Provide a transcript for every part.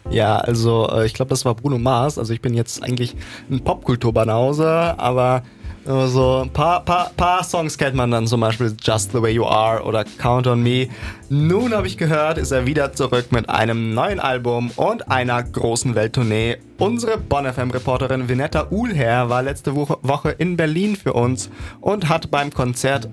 Ja, also ich glaube, das war Bruno Mars. Also ich bin jetzt eigentlich ein Popkulturbanause, aber so ein paar Songs kennt man dann, zum Beispiel Just the Way You Are oder Count on Me. Nun habe ich gehört, ist er wieder zurück mit einem neuen Album und einer großen Welttournee. Unsere Bonn-FM-Reporterin Vinetta Uhlherr war letzte Woche in Berlin für uns und hat beim Konzert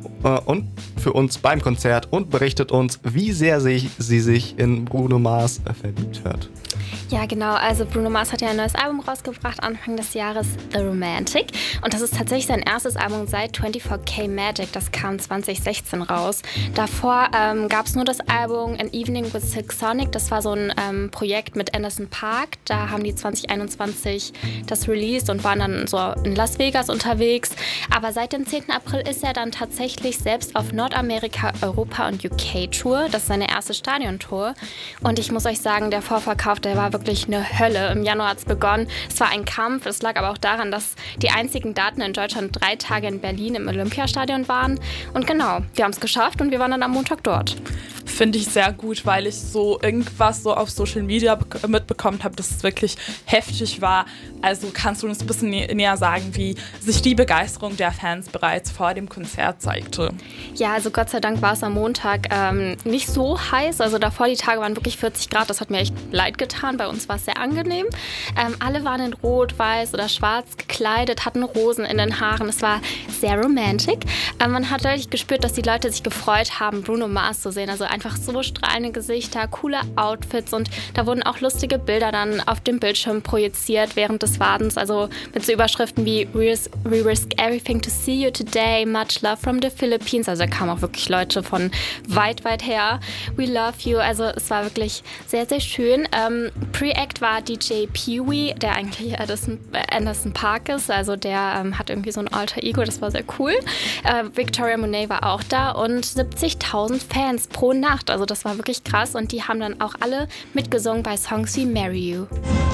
und berichtet uns, wie sehr sie sich in Bruno Mars verliebt hat. Ja, genau. Also Bruno Mars hat ja ein neues Album rausgebracht, Anfang des Jahres, The Romantic. Und das ist tatsächlich sein erstes Album seit 24K Magic. Das kam 2016 raus. Davor gab es nur das Album An Evening with Silk Sonic. Das war so ein Projekt mit Anderson .Paak. Da haben die 2021 das released und waren dann so in Las Vegas unterwegs. Aber seit dem 10. April ist er dann tatsächlich selbst auf Nordamerika, Europa und UK-Tour. Das ist seine erste Stadiontour. Und ich muss euch sagen, der Vorverkauf, der war wirklich eine Hölle. Im Januar hat es begonnen. Es war ein Kampf. Es lag aber auch daran, dass die einzigen Daten in Deutschland 3 Tage in Berlin im Olympiastadion waren. Und genau, wir haben es geschafft und wir waren dann am Montag dort. Finde ich sehr gut, weil ich so irgendwas so auf Social Media mitbekommen habe, dass es wirklich heftig war. Also kannst du uns ein bisschen näher sagen, wie sich die Begeisterung der Fans bereits vor dem Konzert zeigte? Ja, also Gott sei Dank war es am Montag nicht so heiß. Also davor, die Tage waren wirklich 40 Grad. Das hat mir echt leid getan. Bei uns war es sehr angenehm. Alle waren in Rot, Weiß oder Schwarz gekleidet, hatten Rosen in den Haaren. Es war sehr romantic. Man hat deutlich gespürt, dass die Leute sich gefreut haben, Bruno Mars zu sehen. Also einfach so strahlende Gesichter, coole Outfits und da wurden auch lustige Bilder dann auf dem Bildschirm projiziert während des Wartens. Also mit so Überschriften wie We risk everything to see you today, much love from the Philippines. Also da kamen auch wirklich Leute von weit, weit her. We love you. Also es war wirklich sehr, sehr schön. Pre-Act war DJ Pee-wee, der eigentlich Anderson .Paak ist. Also der hat irgendwie so ein Alter Ego, das war sehr cool. Victoria Monet war auch da und 70.000 Fans pro Nacht. Also das war wirklich krass und die haben dann auch alle mitgesungen bei Songs wie Marry You.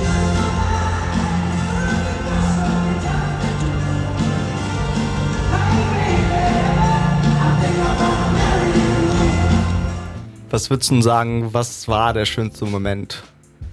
Was würdest du sagen, was war der schönste Moment?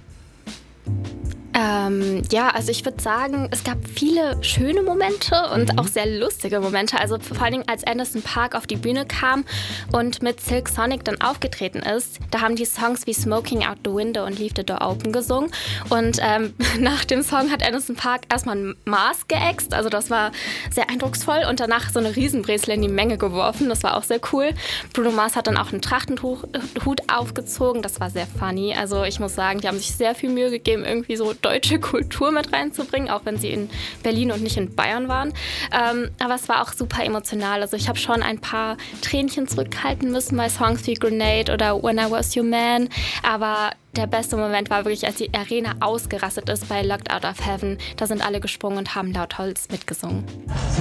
Ja, also ich würde sagen, es gab viele schöne Momente und auch sehr lustige Momente. Also vor allen Dingen, als Anderson .Paak auf die Bühne kam und mit Silk Sonic dann aufgetreten ist, da haben die Songs wie Smoking Out the Window und Leave the Door Open gesungen. Und nach dem Song hat Anderson .Paak erstmal ein Mars geäxt. Also das war sehr eindrucksvoll und danach so eine Riesenbrezel in die Menge geworfen. Das war auch sehr cool. Bruno Mars hat dann auch einen Trachtenhut aufgezogen. Das war sehr funny. Also ich muss sagen, die haben sich sehr viel Mühe gegeben, irgendwie so deutsche Kultur mit reinzubringen, auch wenn sie in Berlin und nicht in Bayern waren. Aber es war auch super emotional. Also ich habe schon ein paar Tränchen zurückhalten müssen bei Songs wie Grenade oder When I Was Your Man. Aber der beste Moment war wirklich, als die Arena ausgerastet ist bei Locked Out of Heaven. Da sind alle gesprungen und haben lauthals mitgesungen.